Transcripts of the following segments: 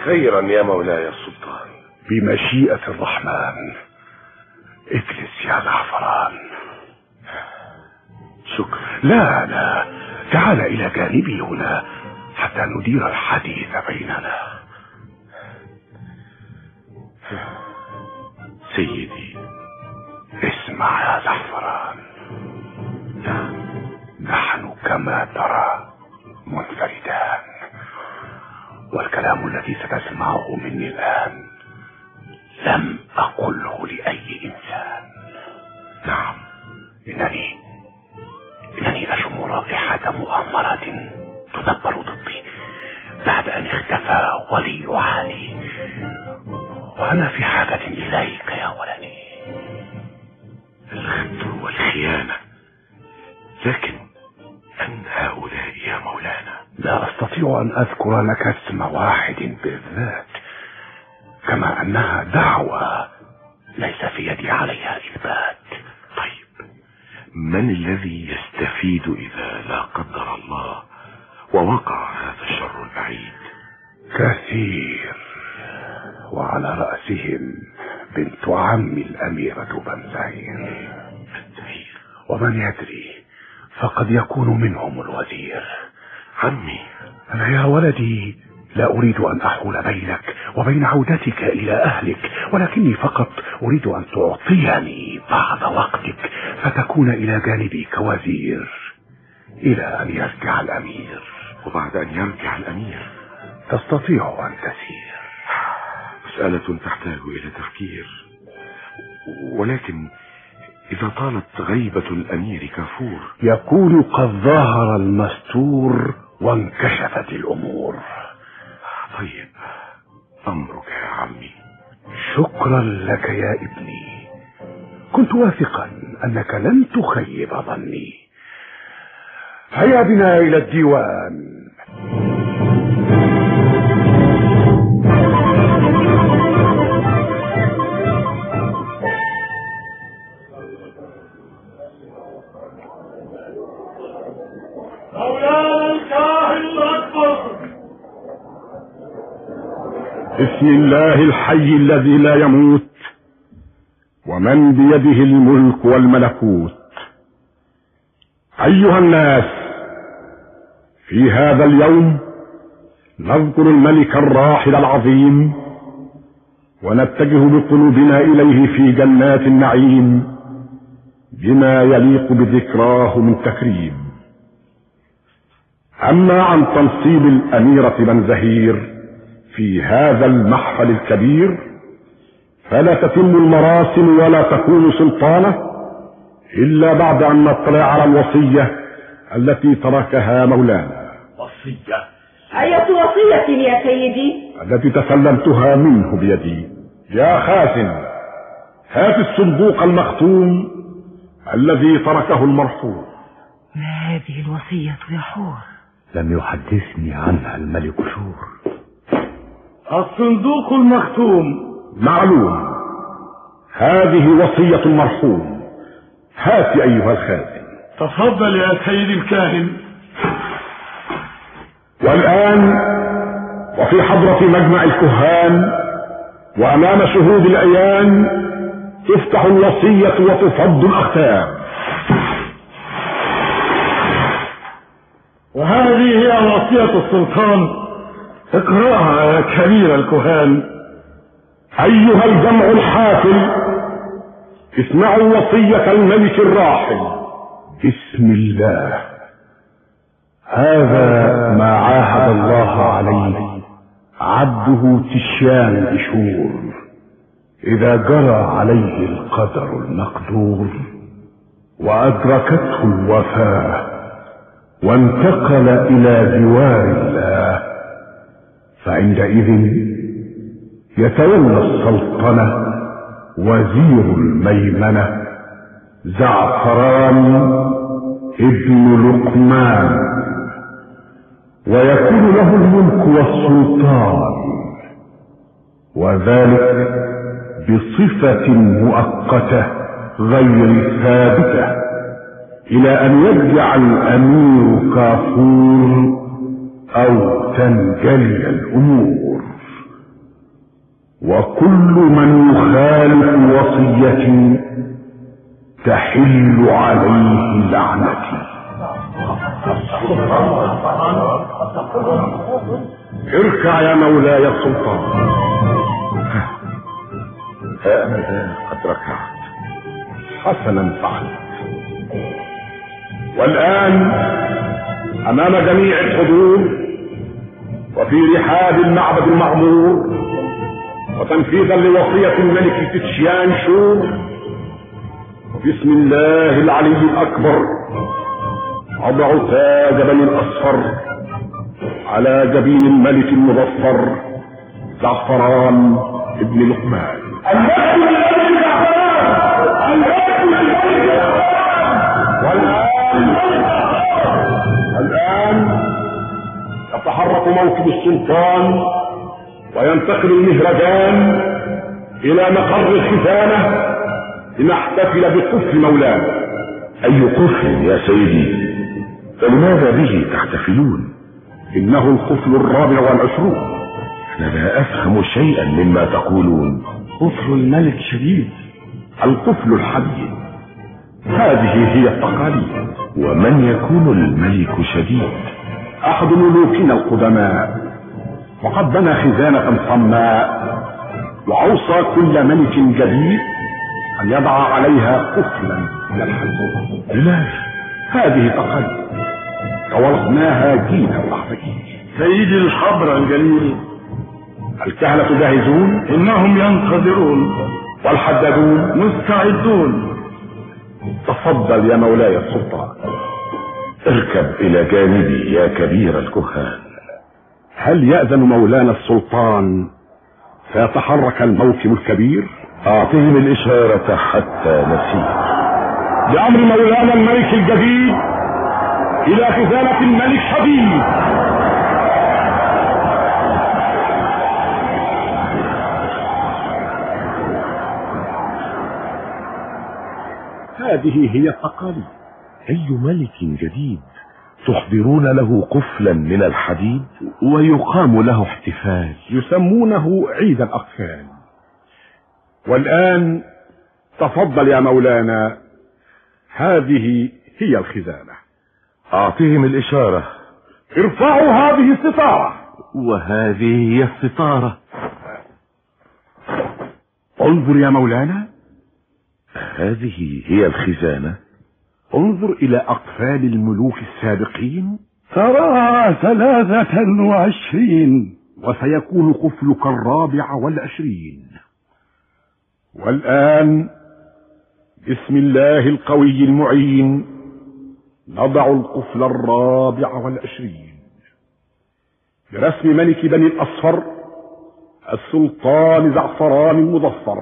خيرا يا مولاي السلطان. بمشيئة الرحمن. اجلس يا زعفران. شكرا. لا، تعال إلى جانبي هنا حتى ندير الحديث بيننا. سيدي، اسمع يا زعفران. نحن كما ترى منفردان، والكلام الذي ستسمعه مني الآن لم أقله لأي إنسان. نعم، إنني أشم رائحة مؤامرة تدبر ضدي بعد أن اختفى ولي عهدي، وأنا في حاجة إليك يا ولدي. الغدر والخيانة، لكن من هؤلاء يا مولانا؟ لا أستطيع أن أذكر لك اسم واحد بالذات، كما أنها دعوة ليس في يدي عليها إثبات. طيب، من الذي يستفيد إذا لا قدر الله ووقع هذا الشر البعيد؟ كثير، وعلى رأسهم بنت عمي الأميرة بنزهير. ومن يدري، فقد يكون منهم الوزير. عمي، أنا يا ولدي لا أريد أن أحول بينك وبين عودتك إلى أهلك، ولكني فقط أريد أن تعطيني بعض وقتك فتكون إلى جانبي كوزير إلى أن يرجع الأمير. وبعد أن يرجع الأمير تستطيع أن تسير. مسألة تحتاج إلى تفكير، ولكن إذا طالت غيبة الأمير كافور يكون قد ظهر المستور وانكشفت الأمور. طيب، أمرك يا عمي. شكرا لك يا ابني، كنت واثقا أنك لن تخيب ظني. هيا بنا إلى الديوان. بسم الله الحي الذي لا يموت، ومن بيده الملك والملكوت. أيها الناس، في هذا اليوم نذكر الملك الراحل العظيم، ونتجه بقلوبنا إليه في جنات النعيم بما يليق بذكراه من تكريم. أما عن تنصيب الأميرة بنزهير في هذا المحفل الكبير فلا تتم المراسم ولا تكون سلطانة إلا بعد أن نطلع على الوصية التي تركها مولانا. وصية؟ أية وصية يا سيدي؟ التي تسلمتها منه بيدي. يا خازن، هات الصندوق المختوم الذي تركه المرحوم. ما هذه الوصية يا حور؟ لم يحدثني عنها الملك شور. الصندوق المختوم معلوم، هذه وصية المرحوم. هات أيها الخازن. تفضل يا سيد الكاهن. والآن وفي حضرة مجمع الكهان وأمام شهود الأيام تفتح الوصية وتفض الأختام. وهذه هي وصية السلطان، اقرأها يا كبير الكهان. أيها الجمع الحافل، اسمعوا وصية الملك الراحل. بسم الله. هذا ما عاهد الله عليه عبده تشيان بشور إذا جرى عليه القدر المقدور وأدركته الوفاة وانتقل إلى جوار الله، فعندئذ يتولى السلطنة وزير الميمنة زعفران ابن لقمان، ويكون له الملك والسلطان، وذلك بصفة مؤقتة غير ثابتة إلى أن يرجع الأمير كافور أو تنجلي الأمور. وكل من يخالف وصيتي تحل عليه لعنتي. اركع يا مولاي السلطان. أنا قد ركعت. حسنا فعلت. والآن أمام جميع الحضور وفي رحاب المعبد المعمور وتنفيذا لوصية الملك تتشيان شو، وبسم الله العلي الأكبر أضع تاج بني الأصفر على جبين الملك المظفر زعفران ابن لقمان. والآن يتحرك موكب السلطان وينتقل المهرجان إلى مقر الخزانة لنحتفل بقفل مولانا. أي قفل يا سيدي؟ فلماذا به تحتفلون؟ إنه القفل 24. أنا لا أفهم شيئا مما تقولون. قفل الملك شديد. القفل الحديد. هذه هي التقاليد. ومن يكون الملك شديد؟ أحد ملوكنا القدماء، وقد بنى خزانة صماء وأوصى كل ملك جديد أن يضع عليها قفلا من الحديد. لماذا؟ هذه تقاليد توارثناها جيلا بعد جيل. سيدي الحبر الجليل، الكهنة جاهزون؟ إنهم ينتظرون. والحدادون؟ مستعدون. تفضل يا مولاي السلطان. اركب إلى جانبي يا كبير الكهان. هل يأذن مولانا السلطان فيتحرك الموكب الكبير؟ أعطهم الإشارة حتى نسير. بأمر مولانا الملك الجديد إلى خزانة الملك حديد. هذه هي التقاليد. أي ملك جديد تحضرون له قفلا من الحديد ويقام له احتفال يسمونه عيد الأقفال. والآن تفضل يا مولانا، هذه هي الخزانة. أعطهم الإشارة. ارفعوا هذه الستارة. وهذه هي الستارة. انظر يا مولانا، هذه هي الخزانة. انظر إلى أقفال الملوك السابقين. تراها 23 وسيكون قفلك 24. والآن بسم الله القوي المعين نضع القفل 24 برسم ملك بني الأصفر السلطان زعفران المظفر.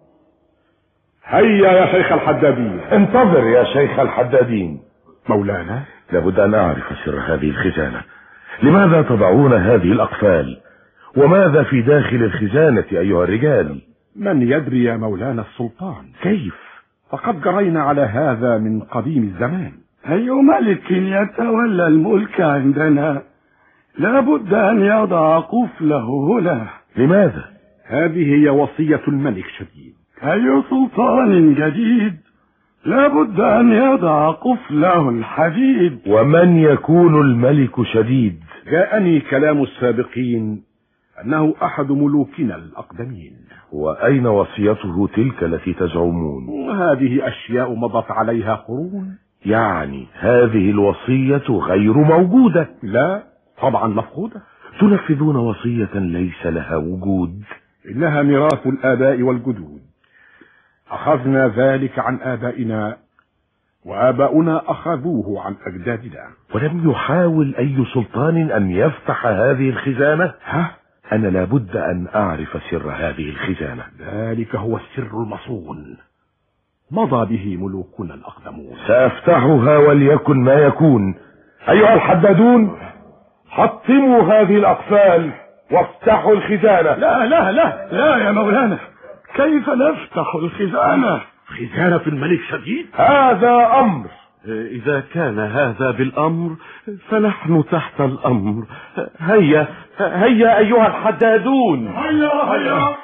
هيا يا شيخ الحدادين. انتظر يا شيخ الحدادين. مولانا، لابد أن أعرف سر هذه الخزانة. لماذا تضعون هذه الأقفال؟ وماذا في داخل الخزانة أيها الرجال؟ من يدري يا مولانا السلطان. كيف؟ فقد جرينا على هذا من قديم الزمان. أي ملك يتولى الملك عندنا لابد أن يضع قفله هنا. لماذا؟ هذه هي وصية الملك شديد. أي سلطان جديد لابد أن يضع قفله الحديد. ومن يكون الملك شديد؟ جاءني كلام السابقين أنه أحد ملوكنا الأقدمين. وأين وصيته تلك التي تزعمون؟ هذه أشياء مضت عليها قرون. يعني هذه الوصية غير موجودة؟ لا طبعا مفقودة. تنفذون وصية ليس لها وجود؟ إنها ميراث الآباء والجدود. أخذنا ذلك عن آبائنا وآباؤنا أخذوه عن أجدادنا. ولم يحاول أي سلطان أن يفتح هذه الخزانة؟ أنا لابد أن أعرف سر هذه الخزانة. ذلك هو السر المصون مضى به ملوكنا الأقدمون. سأفتحها وليكن ما يكون. أيها الحدادون، حطموا هذه الأقفال وافتحوا الخزانة. لا لا لا لا يا مولانا، كيف نفتح الخزانة؟ خزانة الملك شديد؟ هذا أمر إذا كان هذا بالأمر فنحن تحت الأمر. هيا هيا أيها الحدادون. هيا.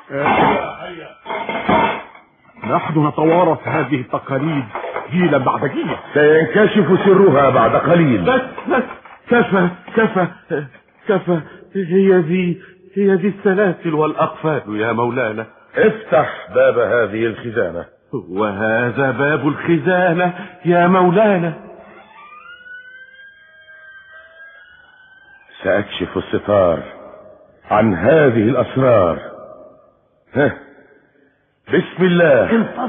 نحن نتوارث هذه التقاليد جيلا بعد جيل. سينكشف سرها بعد قليل. بس كفى. هي دي السلاسل والأقفال يا مولانا. افتح باب هذه الخزانة. وهذا باب الخزانة يا مولانا. سأكشف الستار عن هذه الأسرار. بسم الله.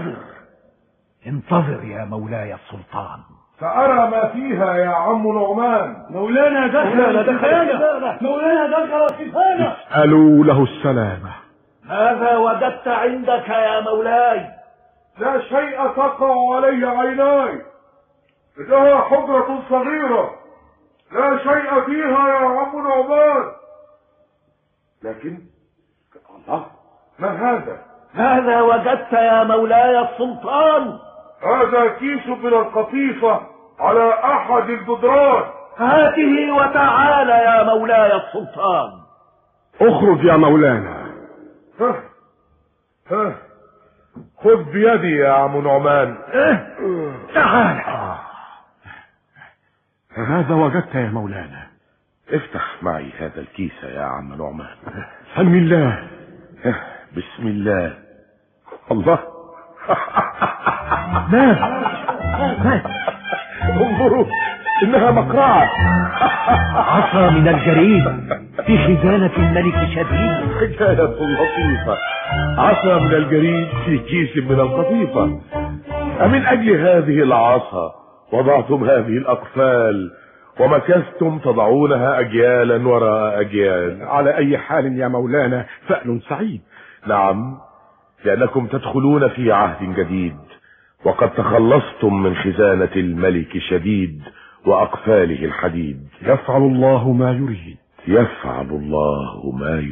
انتظر يا مولاي السلطان. سأرى ما فيها يا عم نعمان. مولانا دخل الخزانة. اسألوا له السلامة. ماذا وجدت عندك يا مولاي؟ لا شيء تقع علي عيناي. إنها حجرة صغيرة لا شيء فيها يا عم نعمان. لكن الله، ما هذا؟ ماذا وجدت يا مولاي السلطان؟ هذا كيس من القطيفة على أحد الجدران. هاته وتعالى يا مولاي السلطان. اخرج يا مولانا. خذ بيدي يا عم نعمان. تعال. هذا وجدت يا مولانا. افتح معي هذا الكيس يا عم نعمان. سم الله. بسم الله. الله. انظروا، انها مقرعة. عصا من الجريد في خزانة الملك شديد. حكاية لطيفة. عصا من الجريد في كيس من القطيفة. أمن أجل هذه العصا وضعتم هذه الأقفال ومكثتم تضعونها أجيالا وراء أجيال؟ على أي حال يا مولانا فأل سعيد. نعم، لأنكم تدخلون في عهد جديد، وقد تخلصتم من خزانة الملك شديد وأقفاله الحديد. يفعل الله ما يريد. يفعل الله ما يريد.